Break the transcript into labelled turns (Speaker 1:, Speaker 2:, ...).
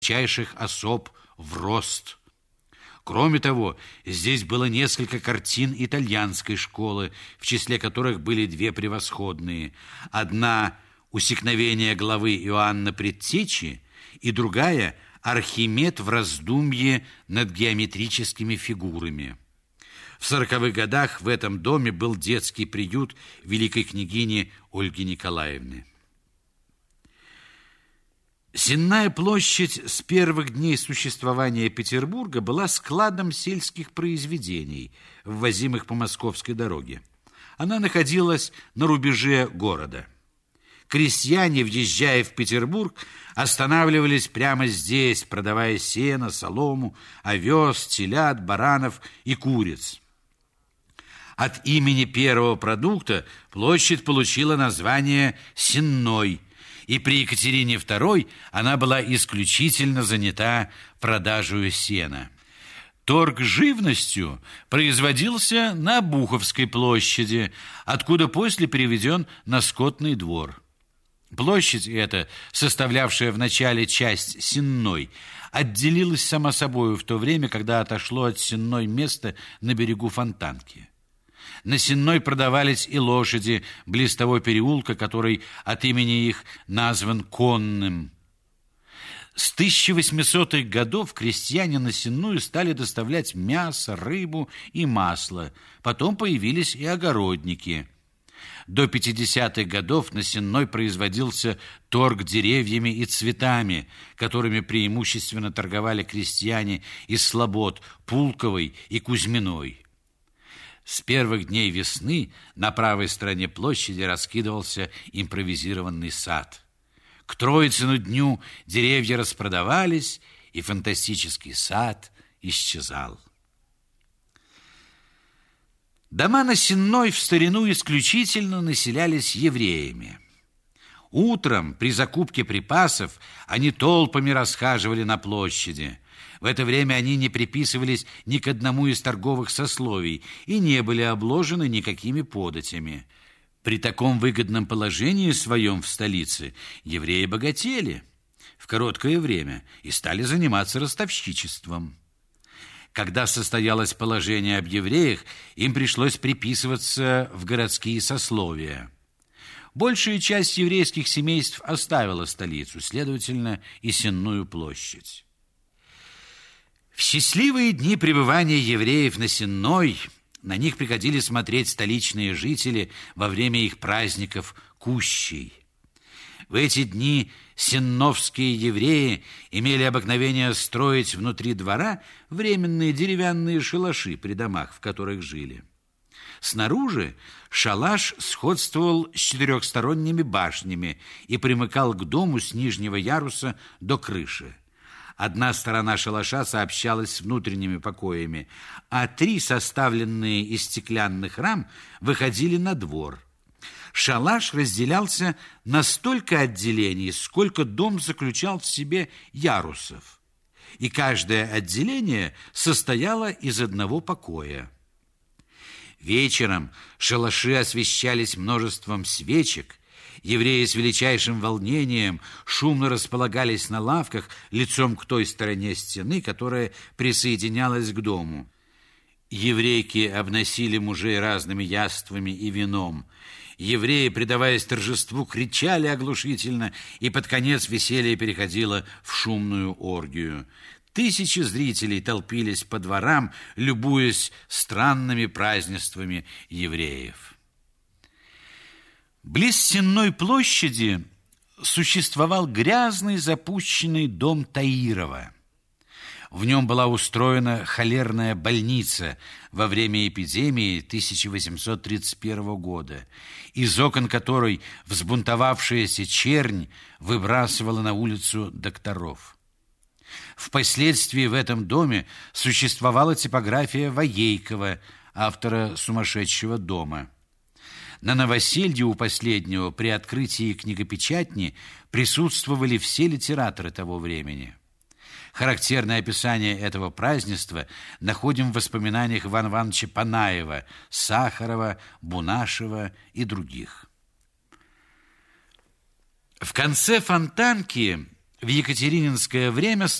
Speaker 1: высочайших особ в рост. Кроме того, здесь было несколько картин итальянской школы, в числе которых были две превосходные. Одна «Усекновение главы Иоанна Предтечи» и другая «Архимед в раздумье над геометрическими фигурами». В 40-х годах в этом доме был детский приют великой княгини Ольги Николаевны. Сенная площадь с первых дней существования Петербурга была складом сельских произведений, ввозимых по московской дороге. Она находилась на рубеже города. Крестьяне, въезжая в Петербург, останавливались прямо здесь, продавая сено, солому, овес, телят, баранов и куриц. От имени первого продукта площадь получила название «Сенной», и при Екатерине II она была исключительно занята продажей сена. Торг живностью производился на Обуховской площади, откуда после переведен на Скотный двор. Площадь эта, составлявшая в начале часть Сенной, отделилась сама собою в то время, когда отошло от Сенной место на берегу Фонтанки. На Сенной продавались и лошади близ того переулка, который от имени их назван Конным. С 1800-х годов крестьяне на Сенную стали доставлять мясо, рыбу и масло. Потом появились и огородники. До 50-х годов на Сенной производился торг деревьями и цветами, которыми преимущественно торговали крестьяне из слобод Пулковой и Кузьминой. С первых дней весны на правой стороне площади раскидывался импровизированный сад. К Троицыну дню деревья распродавались, и фантастический сад исчезал. Дома на Сенной в старину исключительно населялись евреями. Утром при закупке припасов они толпами расхаживали на площади. В это время они не приписывались ни к одному из торговых сословий и не были обложены никакими податями. При таком выгодном положении своем в столице евреи богатели в короткое время и стали заниматься ростовщичеством. Когда состоялось положение об евреях, им пришлось приписываться в городские сословия. Большая часть еврейских семейств оставила столицу, следовательно, и Сенную площадь. В счастливые дни пребывания евреев на Сенной на них приходили смотреть столичные жители во время их праздников Кущей. В эти дни сенновские евреи имели обыкновение строить внутри двора временные деревянные шалаши при домах, в которых жили. Снаружи шалаш сходствовал с четырехсторонними башнями и примыкал к дому с нижнего яруса до крыши. Одна сторона шалаша сообщалась с внутренними покоями, а три, составленные из стеклянных рам, выходили на двор. Шалаш разделялся на столько отделений, сколько дом заключал в себе ярусов, и каждое отделение состояло из одного покоя. Вечером шалаши освещались множеством свечек. Евреи с величайшим волнением шумно располагались на лавках лицом к той стороне стены, которая присоединялась к дому. Еврейки обносили мужей разными яствами и вином. Евреи, предаваясь торжеству, кричали оглушительно, и под конец веселье переходило в шумную оргию. Тысячи зрителей толпились по дворам, любуясь странными празднествами евреев. Близ Сенной площади существовал грязный запущенный дом Таирова. В нем была устроена холерная больница во время эпидемии 1831 года, из окон которой взбунтовавшаяся чернь выбрасывала на улицу докторов. Впоследствии в этом доме существовала типография Воейкова, автора «Сумасшедшего дома». На новоселье у последнего при открытии книгопечатни присутствовали все литераторы того времени. Характерное описание этого празднества находим в воспоминаниях Ивана Ивановича Панаева, Сахарова, Бунашева и других. В конце Фонтанки в екатерининское время